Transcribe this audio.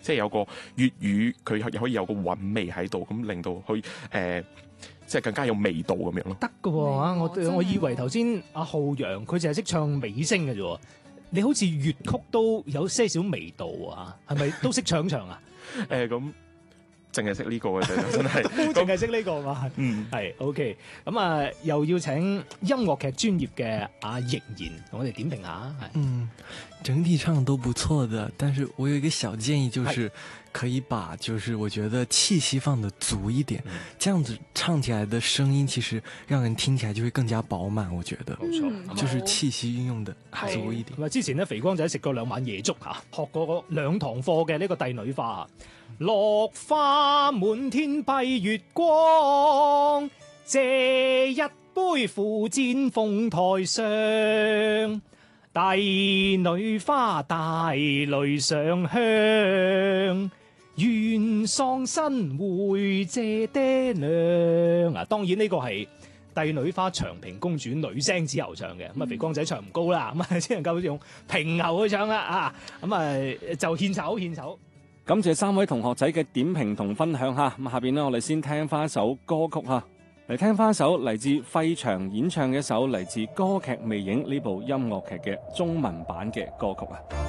即係有個粵語佢又可以有個韻味喺度，咁令到佢即係更加有味道咁樣咯。 得㗎喎，我以為頭先阿浩洋佢淨係識唱尾聲嘅啫，你好似粵曲都有些少味道啊，係咪都識唱啊？ 咁淨係識呢個嘅啫，真係都淨係識呢個嘛。係 OK。咁啊，又要請音樂劇專業嘅阿瑩然同我哋點評下。 整體唱都不錯的，但是我有一個小建議，就是可以把就是我覺得氣息放得足一點，這樣子唱起來的聲音其實讓人聽起來就會更加飽滿。我覺得冇錯， 就是氣息運用得足一點。 咁啊，之前咧肥光仔食過2晚夜粥嚇，學過2堂課嘅呢個帝女花。落花滿天蔽月光，借一杯附薦鳳台上。帝女花大淚上香，願喪身會謝爹娘。當然呢個係帝女花長平公主女聲子喉唱嘅，咁啊肥光仔唱唔高啦，咁啊只能夠用平喉去唱啦咁啊就獻醜。 感謝3位同學仔嘅點評同分享嚇，咁下邊呢，我哋先聽翻一首歌曲嚇，嚟聽翻一首嚟自費翔演唱嘅一首嚟自歌劇魅影呢部音樂劇嘅中文版嘅歌曲啊。